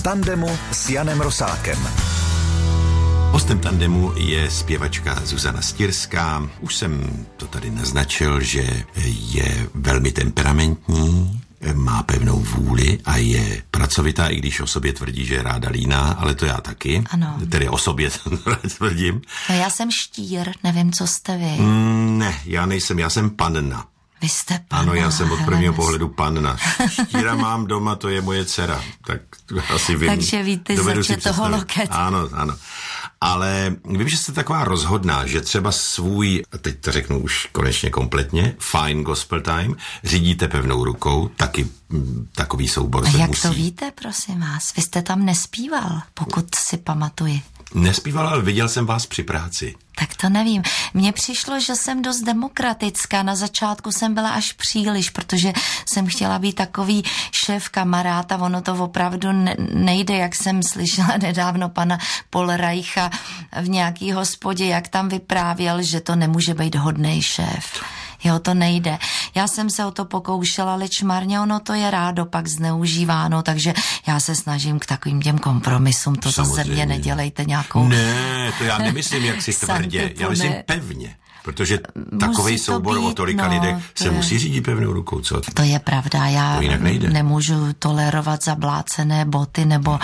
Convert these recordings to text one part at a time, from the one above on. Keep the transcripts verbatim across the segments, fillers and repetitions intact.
tandemu s Janem Rosákem. Hostem tandemu je zpěvačka Zuzana Stirská. Už jsem to tady naznačil, že je velmi temperamentní, má pevnou vůli a je pracovitá, i když o sobě tvrdí, že je ráda líná, ale to já taky. Ano. Tedy o sobě tvrdím. No já jsem štír, nevím, co jste vy. Mm, ne, já nejsem, já jsem panna. Vy jste panna. Ano, já jsem od prvního Helena. pohledu panna. Štíra mám doma, to je moje dcera. Tak asi vím. Takže víte, Dovedu zač si je toho představit. loket. Ano, ano. Ale vím, že jste taková rozhodná, že třeba svůj, a teď to řeknu už konečně kompletně, Fine Gospel Time, řídíte pevnou rukou, taky m, takový soubor A se jak musí. to víte, prosím vás? Vy jste tam nespíval, pokud si pamatuji. Nespívala, ale viděl jsem vás při práci. Tak to nevím. Mně přišlo, že jsem dost demokratická. Na začátku jsem byla až příliš, protože jsem chtěla být takový šéf kamarád a ono to opravdu ne- nejde, jak jsem slyšela nedávno pana Polreicha v nějaký hospodě, jak tam vyprávěl, že to nemůže být hodnej šéf. Jo, to nejde. Já jsem se o to pokoušela, ale čmarně ono to je rádo pak zneužíváno, takže já se snažím k takovým těm kompromisům. To za ze mě nedělejte nějakou... Ne, to já nemyslím, jak si tvrdě. Já myslím pevně. Protože takovej soubor být, o tolika no, lidech se je... musí řídit pevnou rukou, co? To je pravda, já nemůžu tolerovat zablácené boty nebo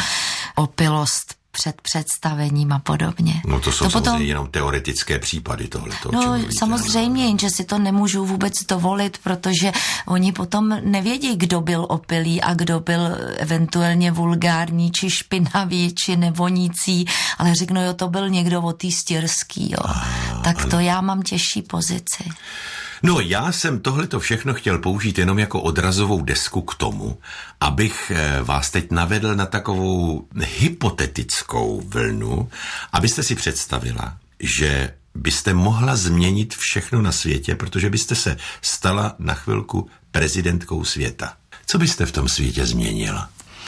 opilost před představením a podobně. No to jsou to samozřejmě potom... jenom teoretické případy tohleto. No samozřejmě, jenže si to nemůžu vůbec dovolit, protože oni potom nevědí, kdo byl opilý a kdo byl eventuálně vulgární, či špinavý, či nevonící, ale řeknu, jo, to byl někdo od tý Stirský, jo. A, tak to ano. Já mám těžší pozici. No já jsem tohleto všechno chtěl použít jenom jako odrazovou desku k tomu, abych vás teď navedl na takovou hypotetickou vlnu, abyste si představila, že byste mohla změnit všechno na světě, protože byste se stala na chvilku prezidentkou světa. Co byste v tom světě změnila?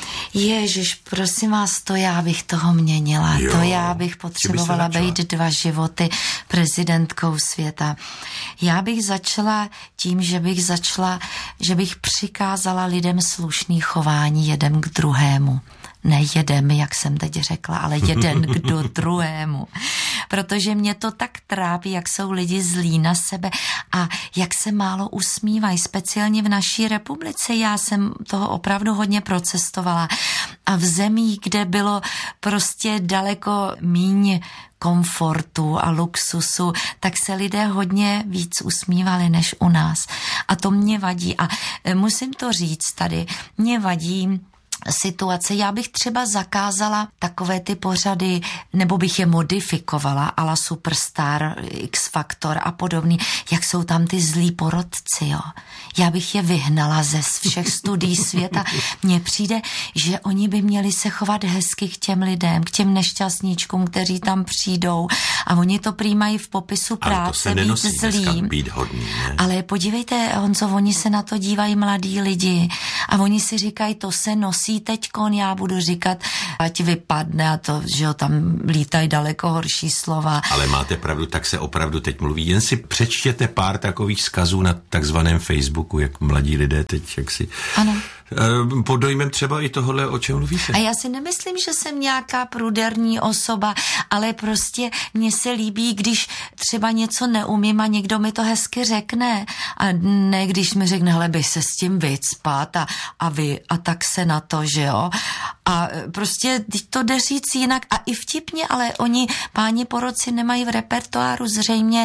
Ježiš, prosím vás, to já bych toho měnila. Jo, to já bych potřebovala být dva životy prezidentkou světa. Já bych začala tím, že bych začala, že bych přikázala lidem slušný chování jeden k druhému. Ne jedem, jak jsem teď řekla, ale jeden k druhému. Protože mě to tak trápí, jak jsou lidi zlí na sebe a jak se málo usmívají, speciálně v naší republice. Já jsem toho opravdu hodně procestovala a v zemích, kde bylo prostě daleko míň komfortu a luxusu, tak se lidé hodně víc usmívali než u nás. A to mě vadí. A musím to říct tady, mě vadí situace. Já bych třeba zakázala takové ty pořady, nebo bych je modifikovala, a la Superstar, X Factor a podobný, jak jsou tam ty zlí porodci, jo. Já bych je vyhnala ze všech studií světa. Mně přijde, že oni by měli se chovat hezky k těm lidem, k těm nešťastníčkům, kteří tam přijdou a oni to přijímají v popisu práce, být zlý. Být hodný, ne? Ale podívejte, Honzo, oni se na to dívají mladí lidi a oni si říkají, to se nosí teďkon, já budu říkat, ať vypadne a to, že jo, tam lítají daleko horší slova. Ale máte pravdu, tak se opravdu teď mluví. Jen si přečtěte pár takových vzkazů na takzvaném Facebooku, jak mladí lidé teď, jak si... Ano. Pod dojmem třeba i tohle, o čem mluvíte. A já si nemyslím, že jsem nějaká pruderní osoba, ale prostě mně se líbí, když třeba něco neumím a někdo mi to hezky řekne. A ne, když mi řekne, hele, běž se s tím vycpat a, a vy, a tak se na to, že jo. A prostě to jde říct jinak a i vtipně, ale oni, páni porodci, nemají v repertoáru zřejmě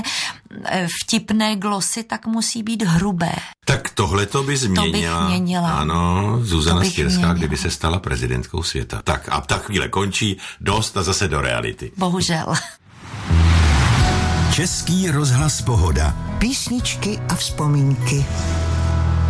vtipné glosy, tak musí být hrubé. Tak tohle to by změnila. To bych měnila. Ano, Zuzana Stirská, kdyby se stala prezidentkou světa. Tak a ta chvíle končí, dost a zase do reality. Bohužel. Český rozhlas Pohoda. Písničky a vzpomínky.